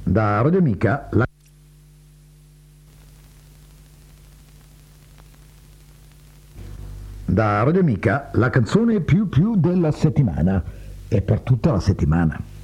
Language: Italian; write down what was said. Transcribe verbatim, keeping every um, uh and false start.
Da Radio Amica la... Da Radio Amica la canzone più più della settimana e per tutta la settimana.